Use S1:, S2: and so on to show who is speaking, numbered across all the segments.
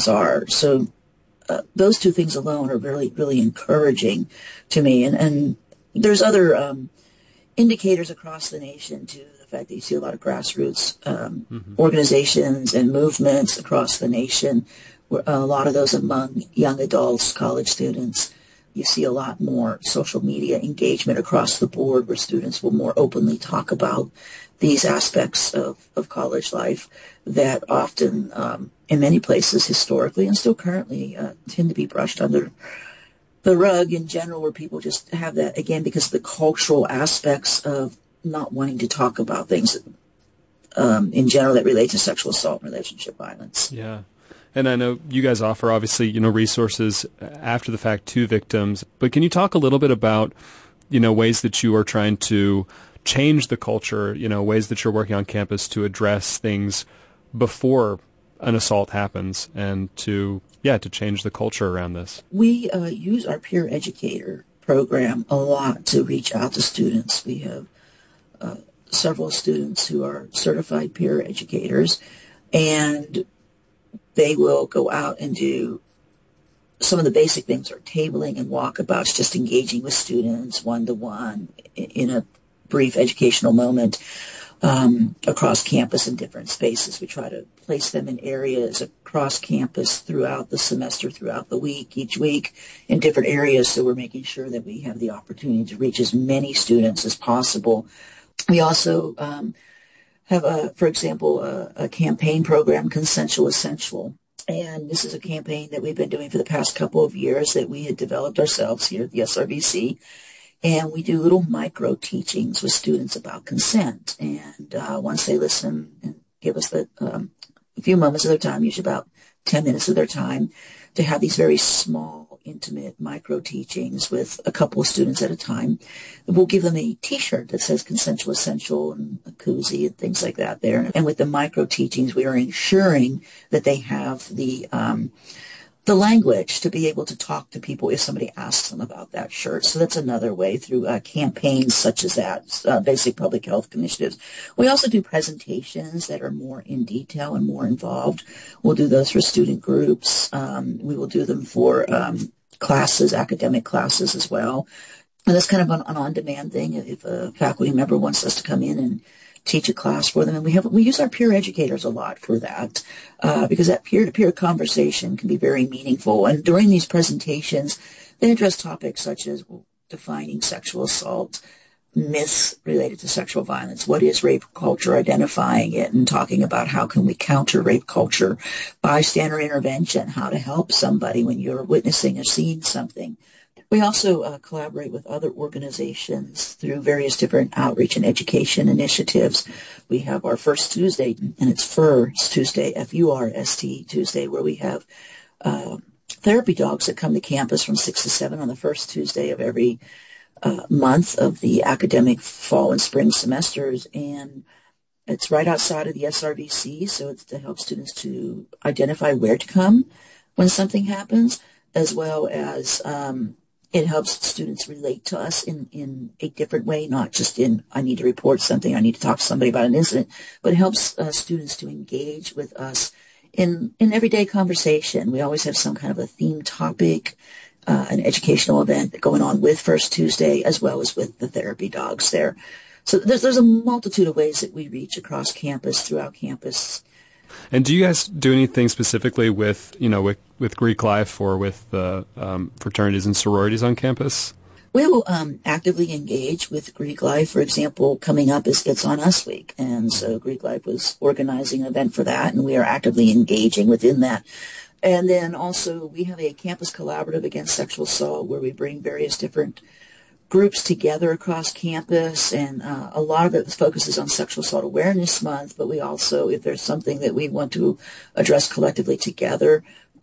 S1: students are. So those two things alone are really, really encouraging to me. And there's other indicators across the nation, too. The fact that you see a lot of grassroots organizations and movements across the nation, a lot of those among young adults, college students. You see a lot more social media engagement across the board where students will more openly talk about these aspects of college life that often, in many places historically and still currently, tend to be brushed under the rug in general, where people just have that, again, because of the cultural aspects of not wanting to talk about things in general that relate to sexual assault and relationship violence.
S2: Yeah. And I know you guys offer, obviously, resources after the fact to victims. But can you talk a little bit about, ways that you are trying to change the culture, ways that you're working on campus to address things before an assault happens and to change the culture around this?
S1: We use our peer educator program a lot to reach out to students. We have several students who are certified peer educators, and they will go out and do some of the basic things, or tabling and walkabouts, just engaging with students one-to-one in a brief educational moment across campus in different spaces. We try to place them in areas across campus throughout the semester, throughout the week, each week in different areas, so we're making sure that we have the opportunity to reach as many students as possible. We also have, for example, a campaign program, Consensual Essential. And this is a campaign that we've been doing for the past couple of years that we had developed ourselves here at the SRVC. And we do little micro teachings with students about consent. And once they listen and give us a few moments of their time, usually about 10 minutes of their time, to have these very small, intimate micro teachings with a couple of students at a time. We'll give them a T-shirt that says Consensual Essential and a koozie and things like that there. And with the micro teachings, we are ensuring that they have the language to be able to talk to people if somebody asks them about that shirt. So that's another way through campaigns such as that, basic public health initiatives. We also do presentations that are more in detail and more involved. We'll do those for student groups. We will do them for classes, academic classes as well. And that's kind of an on-demand thing. If a faculty member wants us to come in and teach a class for them. And we use our peer educators a lot for that, because that peer-to-peer conversation can be very meaningful. And during these presentations, they address topics such as defining sexual assault, myths related to sexual violence, what is rape culture, identifying it, and talking about how can we counter rape culture, bystander intervention, how to help somebody when you're witnessing or seeing something. We also collaborate with other organizations through various different outreach and education initiatives. We have our First Tuesday, and it's FURST Tuesday, F-U-R-S-T Tuesday, where we have therapy dogs that come to campus from 6 to 7 on the first Tuesday of every month of the academic fall and spring semesters. And it's right outside of the SRVC, so it's to help students to identify where to come when something happens, as well as it helps students relate to us in a different way, not just in, I need to report something, I need to talk to somebody about an incident, but it helps students to engage with us in everyday conversation. We always have some kind of a theme topic, an educational event going on with First Tuesday, as well as with the therapy dogs there. So there's a multitude of ways that we reach across campus, throughout campus.
S2: And do you guys do anything specifically with Greek life or with the fraternities and sororities on campus?
S1: We will actively engage with Greek life. For example, coming up is It's On Us Week. And so Greek life was organizing an event for that, and we are actively engaging within that. And then also we have a campus collaborative against sexual assault where we bring various different groups together across campus, and a lot of it focuses on Sexual Assault Awareness Month, but we also, if there's something that we want to address collectively together,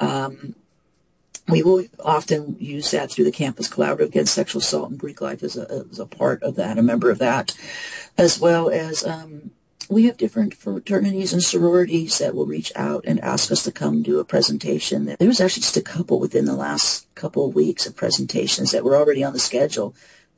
S1: we will often use that through the Campus Collaborative Against Sexual Assault, and Greek Life is a part of that, a member of that, as well as we have different fraternities and sororities that will reach out and ask us to come do a presentation. There was actually just a couple within the last couple of weeks of presentations that were already on the schedule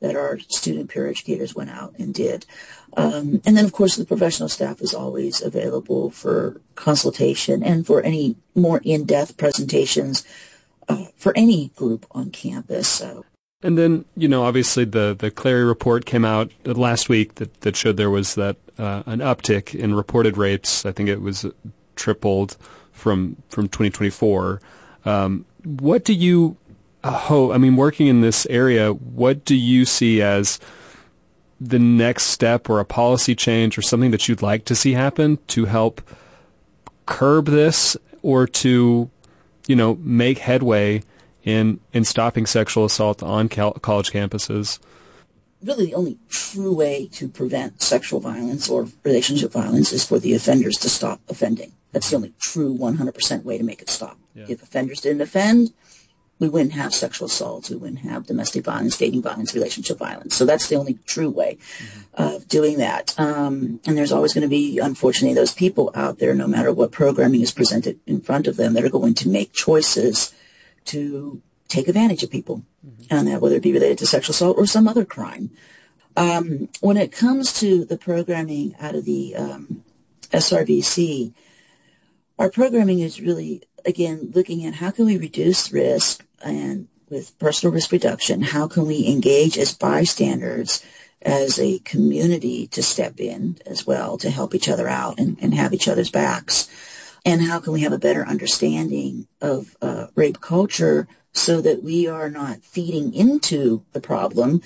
S1: that our student peer educators went out and did. And then, of course, the professional staff is always available for consultation and for any more in-depth presentations for any group on campus. So.
S2: And then, obviously the Clary report came out last week that showed there was an uptick in reported rapes. I think it was tripled from 2024. What do you hope, working in this area, what do you see as the next step or a policy change or something that you'd like to see happen to help curb this or to, make headway in stopping sexual assault on college campuses?
S1: Really, the only true way to prevent sexual violence or relationship violence is for the offenders to stop offending. That's the only true 100% way to make it stop. Yeah. If offenders didn't offend, we wouldn't have sexual assaults, we wouldn't have domestic violence, dating violence, relationship violence. So that's the only true way of doing that. And there's always going to be, unfortunately, those people out there, no matter what programming is presented in front of them, that are going to make choices to take advantage of people, and that whether it be related to sexual assault or some other crime. When it comes to the programming out of the SRVC, our programming is really, again, looking at how can we reduce risk, and with personal risk reduction, how can we engage as bystanders, as a community to step in as well to help each other out and have each other's backs, and how can we have a better understanding of rape culture so that we are not feeding into the problem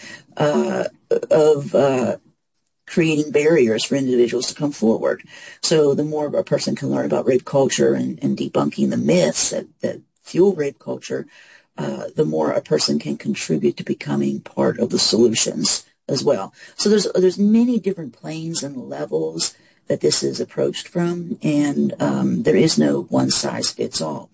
S1: of creating barriers for individuals to come forward. So the more a person can learn about rape culture and debunking the myths that fuel rape culture, the more a person can contribute to becoming part of the solutions as well. So there's many different planes and levels that this is approached from, and there is no one size fits all.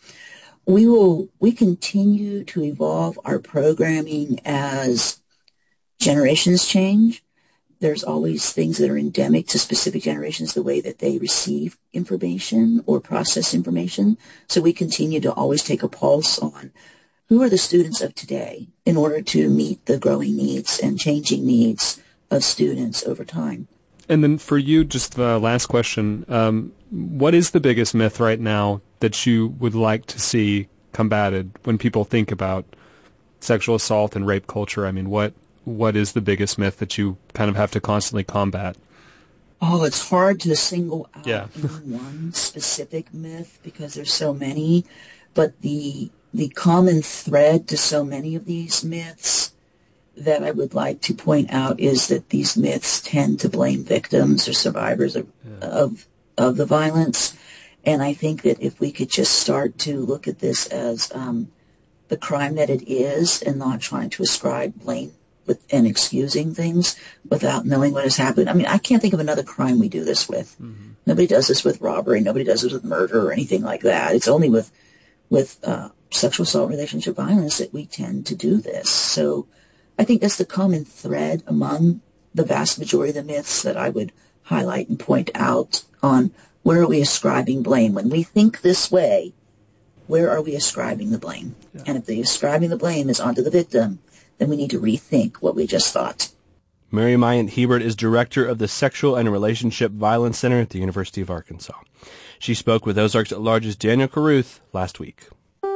S1: We continue to evolve our programming as generations change. There's always things that are endemic to specific generations, the way that they receive information or process information. So we continue to always take a pulse on who are the students of today in order to meet the growing needs and changing needs of students over time.
S2: And then for you, just the last question, what is the biggest myth right now that you would like to see combated when people think about sexual assault and rape culture? What is the biggest myth that you kind of have to constantly combat?
S1: Oh, it's hard to single out
S2: any
S1: one specific myth because there's so many. But the common thread to so many of these myths that I would like to point out is that these myths tend to blame victims or survivors of the violence. And I think that if we could just start to look at this as the crime that it is and not trying to ascribe blame and excusing things without knowing what has happened. I can't think of another crime we do this with. Mm-hmm. Nobody does this with robbery. Nobody does this with murder or anything like that. It's only with sexual assault, relationship violence that we tend to do this. So I think that's the common thread among the vast majority of the myths that I would highlight and point out on where are we ascribing blame. When we think this way, where are we ascribing the blame? Yeah. And if the ascribing the blame is onto the victim, then we need to rethink what we just thought.
S3: Mary Myant Hebert is director of the Sexual and Relationship Violence Center at the University of Arkansas. She spoke with Ozarks at Large's Daniel Caruth last week.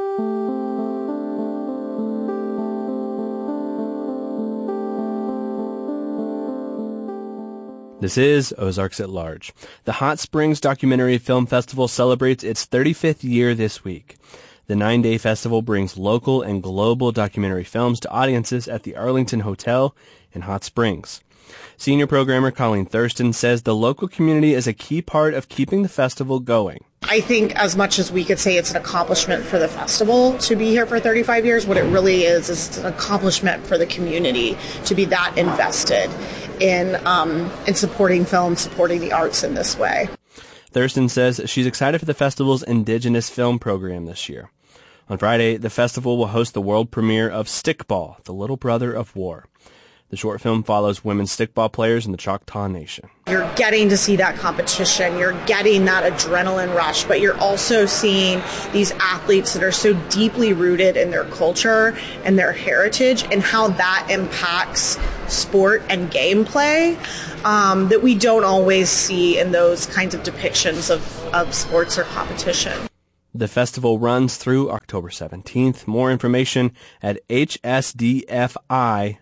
S3: This is Ozarks at Large. The Hot Springs Documentary Film Festival celebrates its 35th year this week. The 9-day festival brings local and global documentary films to audiences at the Arlington Hotel in Hot Springs. Senior programmer Colleen Thurston says the local community is a key part of keeping the festival going.
S4: I think as much as we could say it's an accomplishment for the festival to be here for 35 years, what it really is an accomplishment for the community to be that invested in supporting film, supporting the arts in this way.
S3: Thurston says she's excited for the festival's Indigenous film program this year. On Friday, the festival will host the world premiere of Stickball, The Little Brother of War. The short film follows women's stickball players in the Choctaw Nation.
S4: You're getting to see that competition. You're getting that adrenaline rush, but you're also seeing these athletes that are so deeply rooted in their culture and their heritage and how that impacts sport and gameplay that we don't always see in those kinds of depictions of sports or competition.
S3: The festival runs through October 17th. More information at hsdfi.org.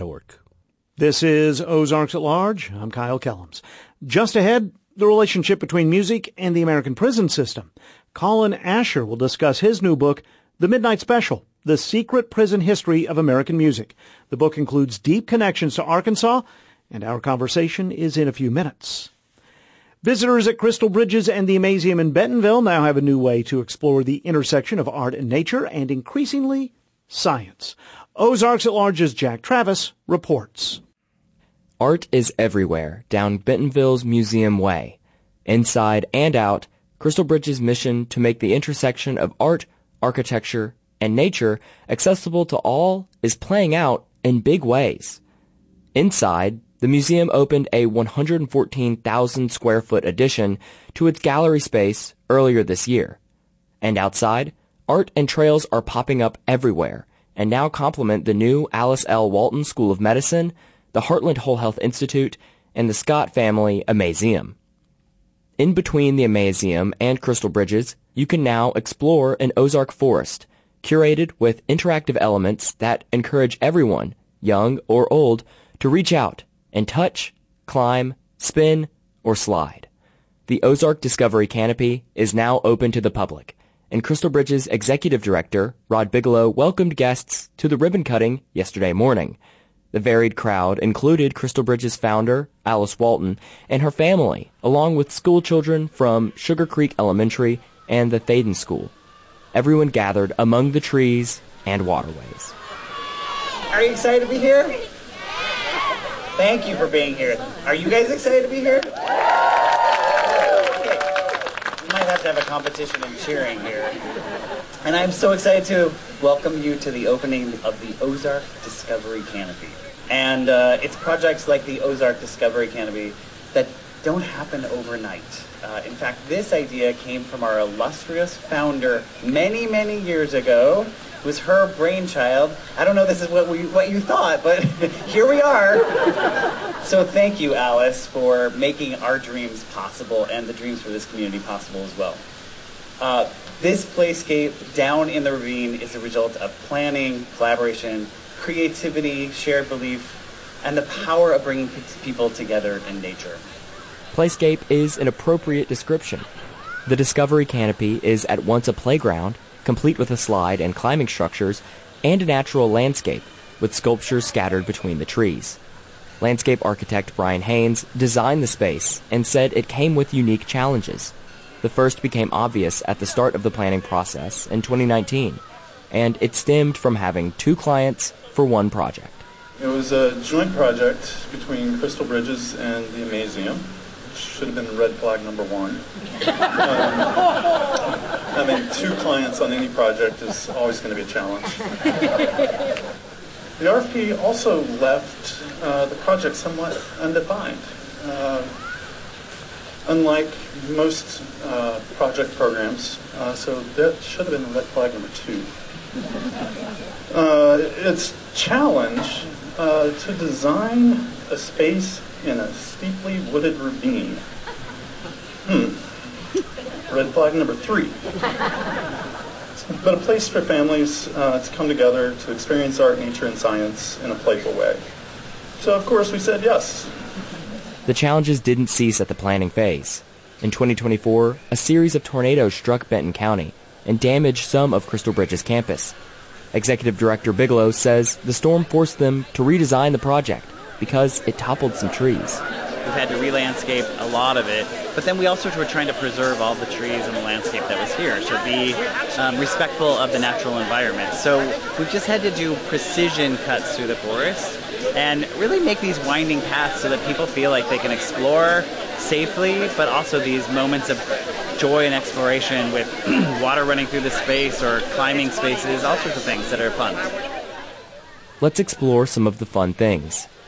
S5: This is Ozarks at Large. I'm Kyle Kellums. Just ahead, the relationship between music and the American prison system. Colin Asher will discuss his new book, The Midnight Special, The Secret Prison History of American Music. The book includes deep connections to Arkansas, and our conversation is in a few minutes. Visitors at Crystal Bridges and the Amazeum in Bentonville now have a new way to explore the intersection of art and nature and, increasingly, science. Ozarks at Large's Jack Travis reports.
S6: Art is everywhere down Bentonville's Museum Way. Inside and out, Crystal Bridges' mission to make the intersection of art, architecture, and nature accessible to all is playing out in big ways. Inside, the museum opened a 114,000 square foot addition to its gallery space earlier this year. And outside, art and trails are popping up everywhere and now complement the new Alice L. Walton School of Medicine, the Heartland Whole Health Institute, and the Scott Family Amazeum. In between the Amazeum and Crystal Bridges, you can now explore an Ozark forest, curated with interactive elements that encourage everyone, young or old, to reach out and touch, climb, spin, or slide. The Ozark Discovery Canopy is now open to the public, and Crystal Bridges' executive director, Rod Bigelow, welcomed guests to the ribbon cutting yesterday morning. The varied crowd included Crystal Bridges founder, Alice Walton, and her family, along with school children from Sugar Creek Elementary and the Thaden School. Everyone gathered among the trees and waterways.
S7: Are you excited to be here? Thank you for being here. Are you guys excited to be here? We might have to have a competition in cheering here. And I'm so excited to welcome you to the opening of the Ozark Discovery Canopy. And it's projects like the Ozark Discovery Canopy that don't happen overnight. In fact, this idea came from our illustrious founder many, many years ago. It was her brainchild. I don't know this is what you thought, but here we are. So thank you, Alice, for making our dreams possible and the dreams for this community possible as well. This playscape down in the ravine is a result of planning, collaboration, creativity, shared belief, and the power of bringing people together in nature.
S6: Playscape is an appropriate description. The Discovery Canopy is at once a playground, complete with a slide and climbing structures, and a natural landscape, with sculptures scattered between the trees. Landscape architect Brian Haynes designed the space and said it came with unique challenges. The first became obvious at the start of the planning process in 2019, and it stemmed from having 2 clients for one project.
S8: It was a joint project between Crystal Bridges and the Amazeum. Should have been red flag number 1. Having 2 clients on any project is always going to be a challenge. The RFP also left the project somewhat undefined. Unlike most project programs, so that should have been red flag number 2. It's challenge to design a space in a steeply wooded ravine. Red flag number 3. But a place for families to come together to experience art, nature, and science in a playful way. So, of course, we said yes.
S6: The challenges didn't cease at the planning phase. In 2024, a series of tornadoes struck Benton County and damaged some of Crystal Bridges' campus. Executive Director Bigelow says the storm forced them to redesign the project because it toppled some trees.
S7: We've had to re-landscape a lot of it, but then we also were trying to preserve all the trees and the landscape that was here, so be respectful of the natural environment. So we've just had to do precision cuts through the forest and really make these winding paths so that people feel like they can explore safely, but also these moments of joy and exploration with water running through the space or climbing spaces, all sorts of things that are fun.
S6: Let's explore some of the fun things.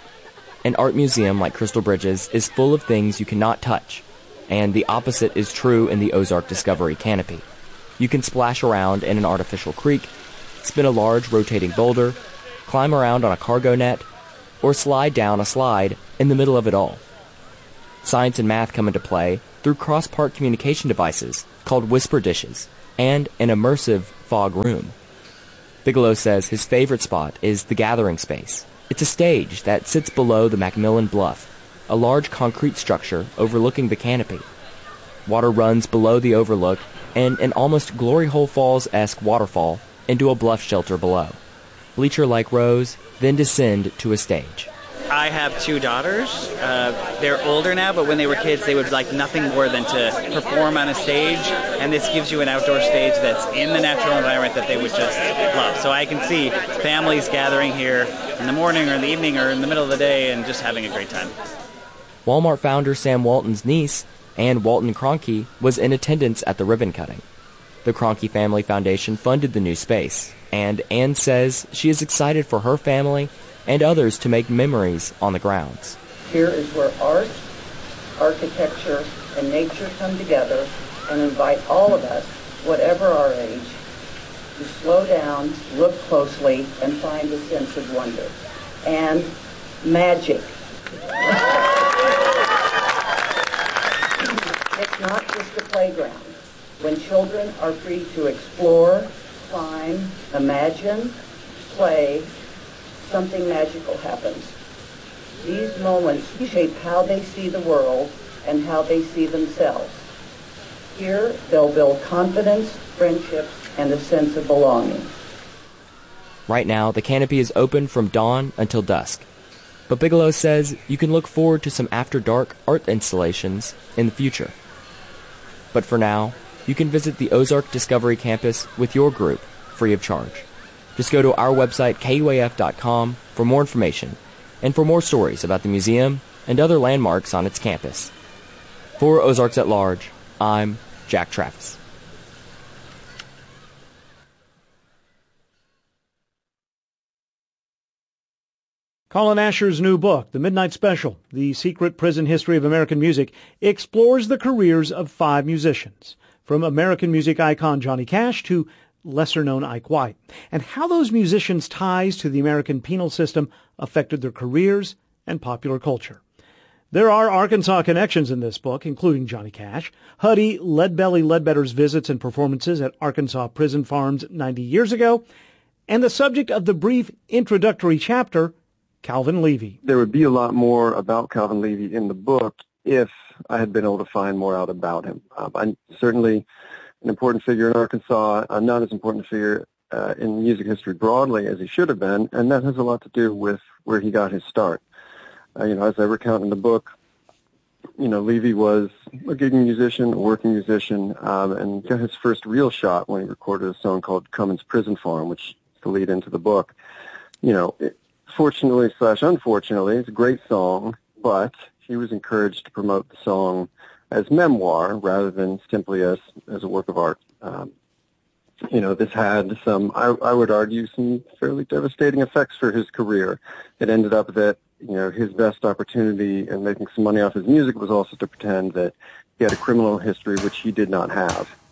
S6: An art museum like Crystal Bridges is full of things you cannot touch, and the opposite is true in the Ozark Discovery Canopy. You can splash around in an artificial creek, spin a large rotating boulder, climb around on a cargo net, or slide down a slide in the middle of it all. Science and math come into play through cross-part communication devices called whisper dishes and an immersive fog room. Bigelow says his favorite spot is the Gathering Space. It's a stage that sits below the Macmillan Bluff, a large concrete structure overlooking the canopy. Water runs below the overlook and an almost Glory Hole Falls-esque waterfall into a bluff shelter below. Bleacher-like rows then descend to a stage.
S7: I have two daughters. They're older now, but when they were kids, they would like nothing more than to perform on a stage, and this gives you an outdoor stage that's in the natural environment that they would just love. So I can see families gathering here in the morning or in the evening or in the middle of the day and just having a great time.
S6: Walmart founder Sam Walton's niece, Anne Walton Cronkey, was in attendance at the ribbon cutting. The Cronkey Family Foundation funded the new space, and Anne says she is excited for her family and others to make memories on the grounds.
S9: Here is where art, architecture, and nature come together and invite all of us, whatever our age, to slow down, look closely, and find a sense of wonder. And magic. It's not just a playground. When children are free to explore, climb, imagine, play, something magical happens. These moments shape how they see the world and how they see themselves. Here, they'll build confidence, friendships, and a sense of belonging.
S6: Right now, the canopy is open from dawn until dusk. But Bigelow says you can look forward to some after-dark art installations in the future. But for now, you can visit the Ozark Discovery Campus with your group, free of charge. Just go to our website, KUAF.com, for more information and for more stories about the museum and other landmarks on its campus. For Ozarks at Large, I'm Jack Travis.
S5: Colin Asher's new book, The Midnight Special, The Secret Prison History of American Music, explores the careers of 5 musicians, from American music icon Johnny Cash to lesser-known Ike White, and how those musicians' ties to the American penal system affected their careers and popular culture. There are Arkansas connections in this book, including Johnny Cash, Huddy Leadbelly Ledbetter's visits and performances at Arkansas prison farms 90 years ago, and the subject of the brief introductory chapter, Calvin Levy.
S10: There would be a lot more about Calvin Levy in the book if I had been able to find more out about him. I'm certainly an important figure in Arkansas, not as important a figure in music history broadly as he should have been, and that has a lot to do with where he got his start. As I recount in the book, Levy was a gigging musician, a working musician, and got his first real shot when he recorded a song called Cummins Prison Farm, which is the lead into the book. Fortunately/unfortunately, it's a great song, but he was encouraged to promote the song as memoir rather than simply as a work of art. This had some, I would argue, some fairly devastating effects for his career. It ended up that, his best opportunity in making some money off his music was also to pretend that he had a criminal history, which he did not have.